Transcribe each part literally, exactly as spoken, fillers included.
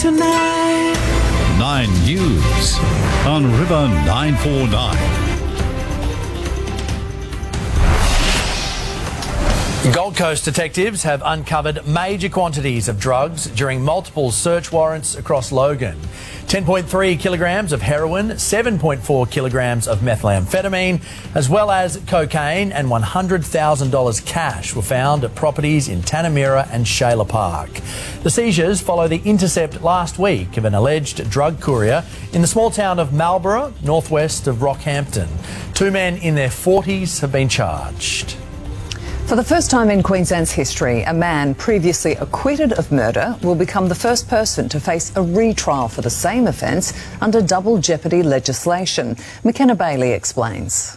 tonight. Nine News on River nine four nine. Gold Coast detectives have uncovered major quantities of drugs during multiple search warrants across Logan. ten point three kilograms of heroin, seven point four kilograms of methamphetamine, as well as cocaine and one hundred thousand dollars cash were found at properties in Tanamera and Shayla Park. The seizures follow the intercept last week of an alleged drug courier in the small town of Marlborough, northwest of Rockhampton. Two men in their forties have been charged. For the first time in Queensland's history, a man previously acquitted of murder will become the first person to face a retrial for the same offence under double jeopardy legislation. McKenna Bailey explains.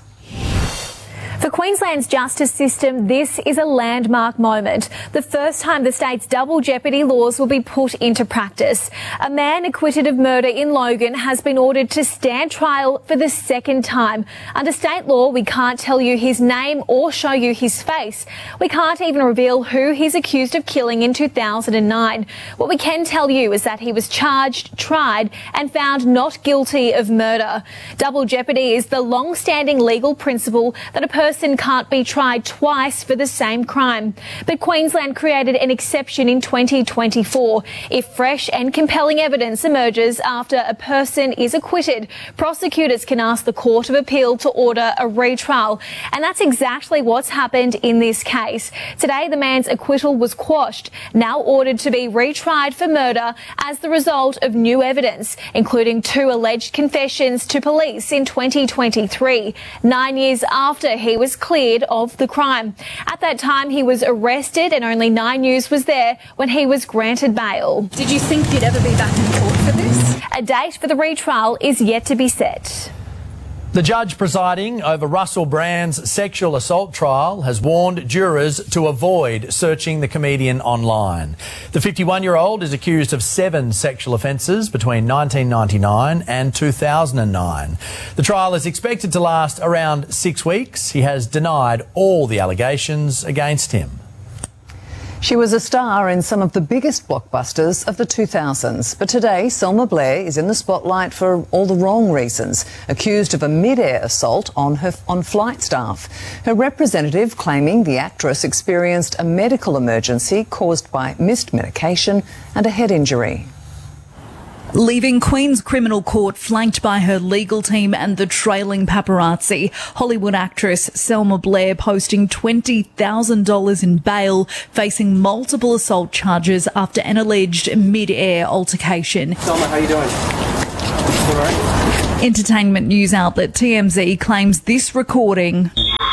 For Queensland's justice system, this is a landmark moment. The first time the state's double jeopardy laws will be put into practice. A man acquitted of murder in Logan has been ordered to stand trial for the second time. Under state law, we can't tell you his name or show you his face. We can't even reveal who he's accused of killing in two thousand nine. What we can tell you is that he was charged, tried and found not guilty of murder. Double jeopardy is the long-standing legal principle that a person person can't be tried twice for the same crime. But Queensland created an exception in twenty twenty-four. If fresh and compelling evidence emerges after a person is acquitted, prosecutors can ask the Court of Appeal to order a retrial. And that's exactly what's happened in this case. Today, the man's acquittal was quashed, now ordered to be retried for murder as the result of new evidence, including two alleged confessions to police in twenty twenty-three, nine years after he was cleared of the crime. At that time, he was arrested and only Nine News was there when he was granted bail. Did you think you'd ever be back in court for this? A date for the retrial is yet to be set. The judge presiding over Russell Brand's sexual assault trial has warned jurors to avoid searching the comedian online. The fifty-one-year-old is accused of seven sexual offences between nineteen ninety-nine and two thousand nine. The trial is expected to last around six weeks. He has denied all the allegations against him. She was a star in some of the biggest blockbusters of the two thousands. But today, Selma Blair is in the spotlight for all the wrong reasons, accused of a mid-air assault on her on flight staff. Her representative claiming the actress experienced a medical emergency caused by missed medication and a head injury. Leaving Queen's Criminal Court flanked by her legal team and the trailing paparazzi, Hollywood actress Selma Blair posting twenty thousand dollars in bail, facing multiple assault charges after an alleged mid-air altercation. Selma, how you doing? All right? Entertainment news outlet T M Z claims this recording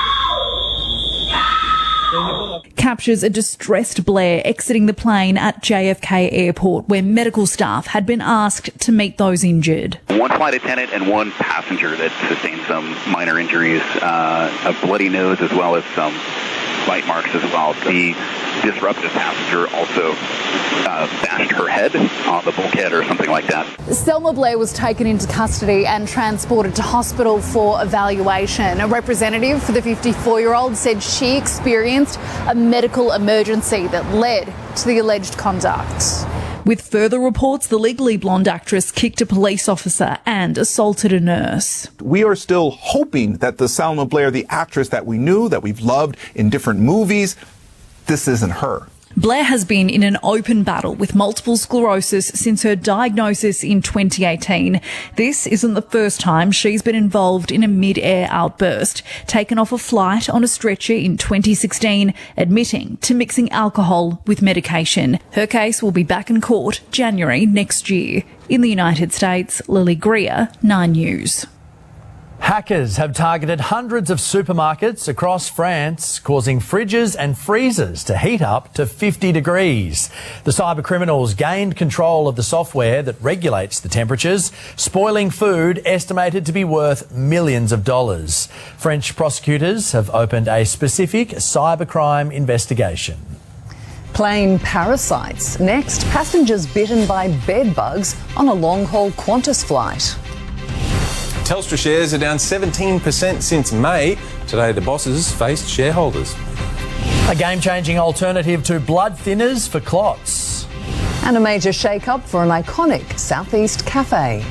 captures a distressed Blair exiting the plane at J F K Airport, where medical staff had been asked to meet those injured. One flight attendant and one passenger that sustained some minor injuries, uh, a bloody nose as well as some bite marks as well. The disruptive passenger also uh, bashed her head on the bulkhead or something like that. Selma Blair was taken into custody and transported to hospital for evaluation. A representative for the fifty-four-year-old said she experienced a medical emergency that led to the alleged conduct. With further reports, the Legally Blonde actress kicked a police officer and assaulted a nurse. We are still hoping that the Selma Blair, the actress that we knew, that we've loved in different movies, this isn't her. Blair has been in an open battle with multiple sclerosis since her diagnosis in twenty eighteen. This isn't the first time she's been involved in a mid-air outburst. Taken off a flight on a stretcher in twenty sixteen, admitting to mixing alcohol with medication. Her case will be back in court January next year. In the United States, Lily Greer, Nine News. Hackers have targeted hundreds of supermarkets across France, causing fridges and freezers to heat up to fifty degrees. The cybercriminals gained control of the software that regulates the temperatures, spoiling food estimated to be worth millions of dollars. French prosecutors have opened a specific cybercrime investigation. Plane parasites. Next, passengers bitten by bed bugs on a long-haul Qantas flight. Telstra shares are down seventeen percent since May. Today, the bosses faced shareholders. A game-changing alternative to blood thinners for clots. And a major shake-up for an iconic Southeast cafe.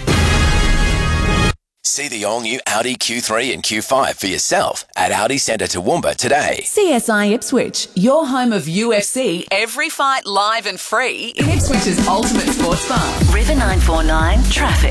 See the all-new Audi Q three and Q five for yourself at Audi Centre Toowoomba today. C S I Ipswich, your home of U F C, every fight live and free in Ipswich's ultimate sports bar. River nine four nine traffic.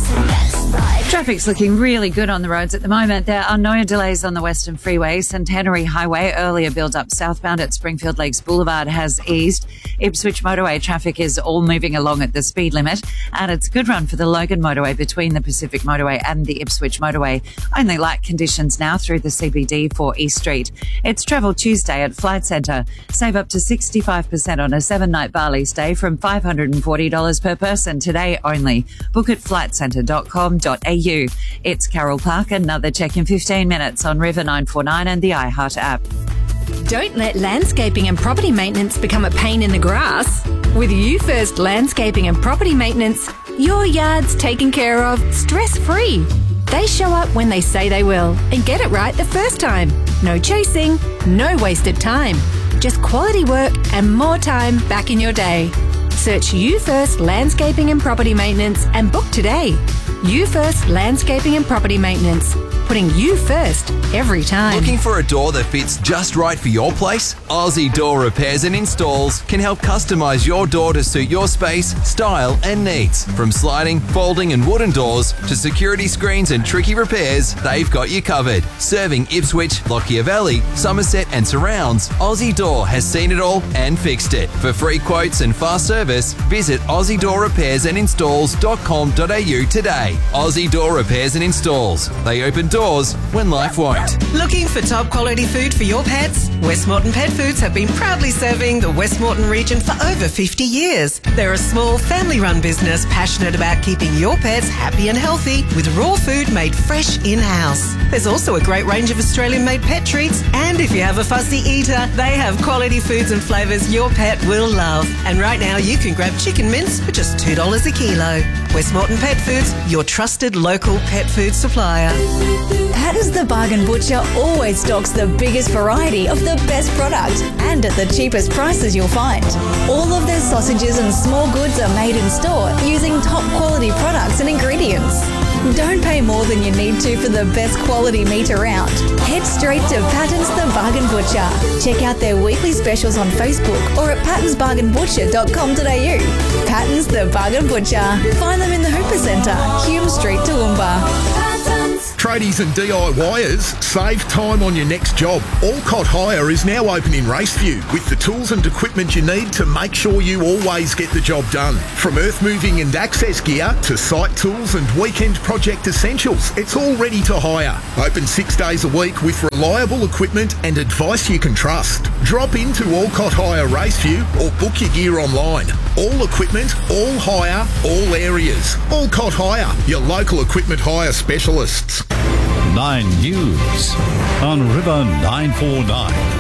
Traffic's looking really good on the roads at the moment. There are no delays on the Western Freeway. Centenary Highway earlier build up southbound at Springfield Lakes Boulevard has eased. Ipswich Motorway traffic is all moving along at the speed limit, and it's a good run for the Logan Motorway between the Pacific Motorway and the Ipswich Motorway. Only light conditions now through the C B D for East Street. It's Travel Tuesday at Flight Centre. Save up to sixty-five percent on a seven-night Bali stay from five hundred forty dollars per person today only. Book at flight centre dot com dot a u. It's Carol Park. Another check in fifteen minutes on River nine four nine and the iHeart app. Don't let landscaping and property maintenance become a pain in the grass. With You First Landscaping and Property Maintenance, your yard's taken care of stress-free. They show up when they say they will and get it right the first time. No chasing, no wasted time. Just quality work and more time back in your day. Search You First Landscaping and Property Maintenance and book today. You First Landscaping and Property Maintenance. Putting you first every time. Looking for a door that fits just right for your place? Aussie Door Repairs and Installs can help customise your door to suit your space, style and needs. From sliding, folding and wooden doors to security screens and tricky repairs, they've got you covered. Serving Ipswich, Lockyer Valley, Somerset and surrounds, Aussie Door has seen it all and fixed it. For free quotes and fast service, visit aussie door repairs and installs dot com dot a u today. Aussie Door Repairs and Installs. They open doors when life won't. Looking for top quality food for your pets? Westmorton Pet Foods have been proudly serving the Westmorton region for over fifty years. They're a small family-run business passionate about keeping your pets happy and healthy with raw food made fresh in-house. There's also a great range of Australian-made pet treats, and if you have a fussy eater, they have quality foods and flavours your pet will love. And right now you can grab chicken mince for just two dollars a kilo. Westmorton Pet Foods, your trusted local pet food supplier. Patton's the Bargain Butcher always stocks the biggest variety of the best product and at the cheapest prices you'll find. All of their sausages and small goods are made in store using top quality products and ingredients. Don't pay more than you need to for the best quality meat around. Head straight to Patton's the Bargain Butcher. Check out their weekly specials on Facebook or at pattons bargain butcher dot com dot a u. Patton's the Bargain Butcher. Find them in the Hooper Centre, Hume Street, Toowoomba. Tradies and D I Yers, save time on your next job. Alcott Hire is now open in Raceview with the tools and equipment you need to make sure you always get the job done. From earth moving and access gear to site tools and weekend project essentials, it's all ready to hire. Open six days a week with reliable equipment and advice you can trust. Drop into Alcott Hire Raceview or book your gear online. All equipment, all hire, all areas. Alcott Hire, your local equipment hire specialists. Nine News on River nine four nine.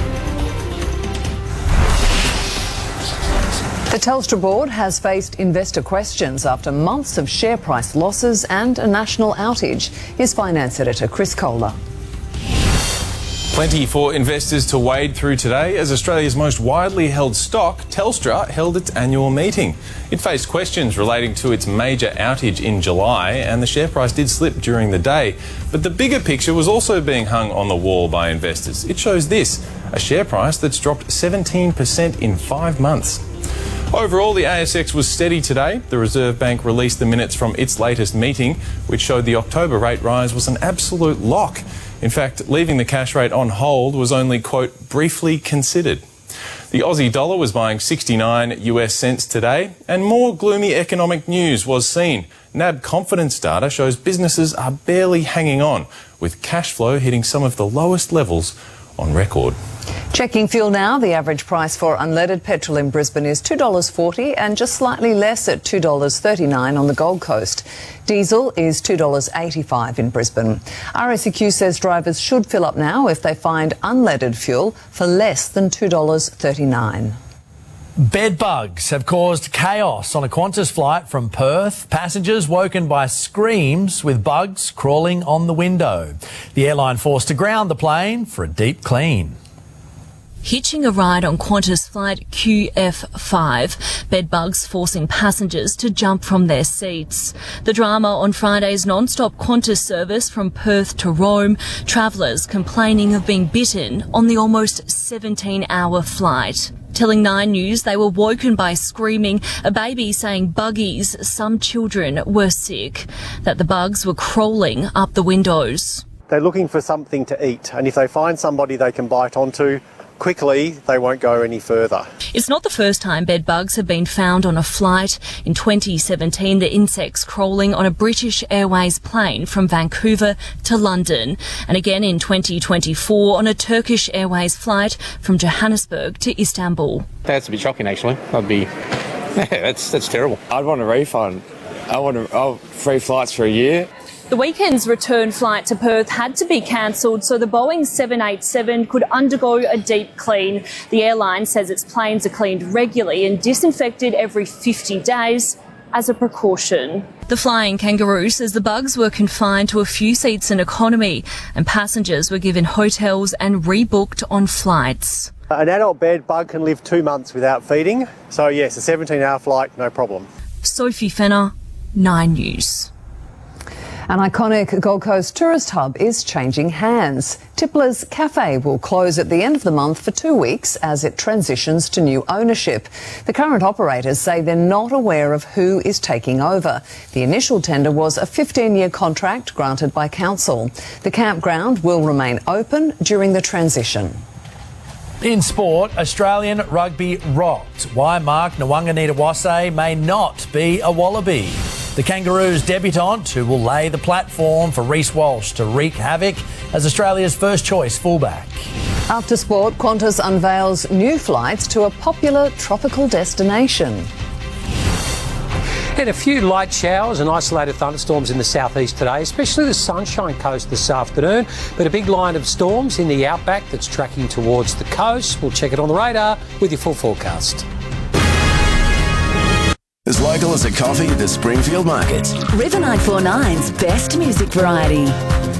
The Telstra board has faced investor questions after months of share price losses and a national outage. Here's finance editor Chris Kohler. Plenty for investors to wade through today as Australia's most widely held stock, Telstra, held its annual meeting. It faced questions relating to its major outage in July, and the share price did slip during the day. But the bigger picture was also being hung on the wall by investors. It shows this, a share price that's dropped seventeen percent in five months. Overall, the A S X was steady today. The Reserve Bank released the minutes from its latest meeting, which showed the October rate rise was an absolute lock. In fact, leaving the cash rate on hold was only, quote, briefly considered. The Aussie dollar was buying sixty-nine U S cents today, and more gloomy economic news was seen. N A B confidence data shows businesses are barely hanging on, with cash flow hitting some of the lowest levels on record. Checking fuel now, the average price for unleaded petrol in Brisbane is two dollars forty and just slightly less at two dollars thirty-nine on the Gold Coast. Diesel is two dollars eighty-five in Brisbane. R S E Q says drivers should fill up now if they find unleaded fuel for less than two dollars thirty-nine. Bed bugs have caused chaos on a Qantas flight from Perth. Passengers woken by screams with bugs crawling on the window. The airline forced to ground the plane for a deep clean. Hitching a ride on Qantas flight Q F five, bedbugs forcing passengers to jump from their seats. The drama on Friday's non-stop Qantas service from Perth to Rome, travellers complaining of being bitten on the almost seventeen hour flight. Telling Nine News they were woken by screaming, a baby saying buggies, some children were sick, that the bugs were crawling up the windows. They're looking for something to eat, and if they find somebody they can bite onto, quickly, they won't go any further. It's not the first time bed bugs have been found on a flight. In twenty seventeen, the insects crawling on a British Airways plane from Vancouver to London. And again in twenty twenty-four on a Turkish Airways flight from Johannesburg to Istanbul. That's a bit shocking, actually. I'd be... Yeah, that's, that's terrible. I'd want a refund. I want a, oh, free flights for a year. The weekend's return flight to Perth had to be cancelled so the Boeing seven eighty-seven could undergo a deep clean. The airline says its planes are cleaned regularly and disinfected every fifty days as a precaution. The Flying Kangaroo says the bugs were confined to a few seats in economy and passengers were given hotels and rebooked on flights. An adult bed bug can live two months without feeding, so yes, a seventeen hour flight, no problem. Sophie Fenner, Nine News. An iconic Gold Coast tourist hub is changing hands. Tippler's Cafe will close at the end of the month for two weeks as it transitions to new ownership. The current operators say they're not aware of who is taking over. The initial tender was a fifteen year contract granted by council. The campground will remain open during the transition. In sport, Australian rugby rocked. Why Mark Nwanganita-Wase may not be a Wallaby. The Kangaroos debutant, who will lay the platform for Reece Walsh to wreak havoc as Australia's first choice fullback. After sport, Qantas unveils new flights to a popular tropical destination. And a few light showers and isolated thunderstorms in the southeast today, especially the Sunshine Coast this afternoon. But a big line of storms in the outback that's tracking towards the coast. We'll check it on the radar with your full forecast. As local as a coffee, the Springfield Market. River nine four nine's best music variety.